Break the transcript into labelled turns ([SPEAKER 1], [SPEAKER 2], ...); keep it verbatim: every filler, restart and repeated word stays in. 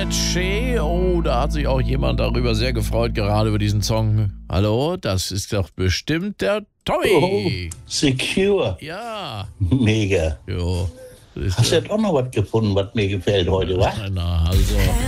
[SPEAKER 1] Che. Oh, da hat sich auch jemand darüber sehr gefreut, gerade über diesen Song. Hallo, das ist doch bestimmt der Tommy.
[SPEAKER 2] Oh, Secure.
[SPEAKER 1] Ja.
[SPEAKER 2] Mega.
[SPEAKER 1] Jo.
[SPEAKER 2] Hast du ja doch noch was gefunden, was mir gefällt heute, wa?
[SPEAKER 1] Na, also.